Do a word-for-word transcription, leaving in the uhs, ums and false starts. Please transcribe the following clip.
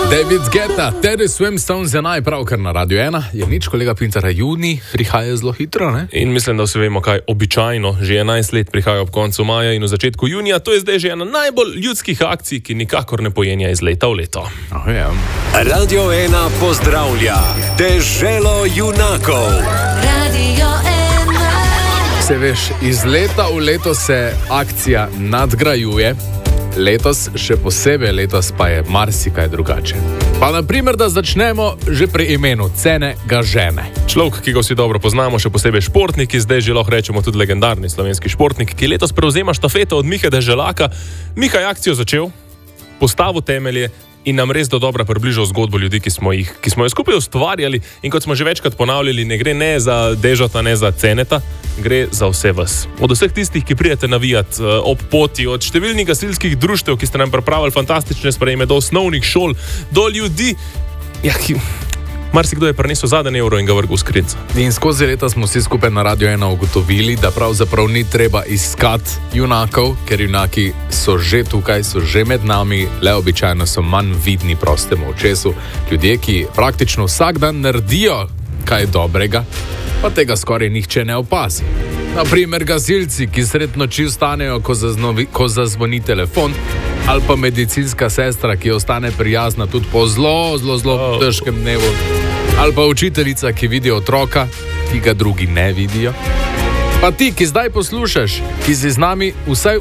David Guetta, Teddy Swimstones je najpravkar na Radio ena. Je nič, kolega Pintera, juni prihaja zelo hitro, ne? In mislim, da vsi vemo, kaj običajno. Že enajst let prihaja ob koncu maja in v začetku junija. To je zdaj že ena najbolj ljudskih akcij, ki nikakor ne pojenja iz leta v leto. Oh, ja. Radio ena pozdravlja Deželo junakov. Radio ena. Se veš, iz leta v leto se akcija nadgrajuje. Letos, še posebej letos, pa je marsikaj drugače. Pa naprimer, da začnemo že pri imenu Cene ga žene. Človek, ki ga vsi dobro poznamo, še posebej športnik, ki zdaj že lahko rečemo tudi legendarni slovenski športnik, ki letos prevzema štafeto od Mihe Deželaka. Miha je akcijo začel, postavil temelje in nam res do dobra približal zgodbo ljudi, ki smo, jih, ki smo jo skupaj ustvarjali. In kot smo že večkrat ponavljali, ne gre ne za Dežota, ne za Ceneta, gre za vse vas. Od vseh tistih, ki prijete navijati uh, ob poti, od številnih gasilskih društev, ki ste nam pripravili fantastične sprejeme, do osnovnih šol, do ljudi, ja, ki... Marsikdo je prinesel zadnji evro in ga vrgel v skrinco. In skozi leta smo vsi skupaj na Radio ena ugotovili, da pravzaprav ni treba iskati junakov, ker junaki so že tukaj, so že med nami, le običajno so manj vidni prostemu očesu. Ljudje, ki praktično vsak dan naredijo kaj dobrega, pa tega skoraj nihče ne opazi. Naprimer gasilci, ki sred noči vstanejo, ko, zaznovi, ko zazvoni telefon, ali pa medicinska sestra, ki ostane prijazna tudi po zelo, zelo, zelo Oh. težkem dnevu, ali pa učiteljica, ki vidi otroka, ki ga drugi ne vidijo. Pa ti, ki zdaj poslušaš, ki si z nami vsaj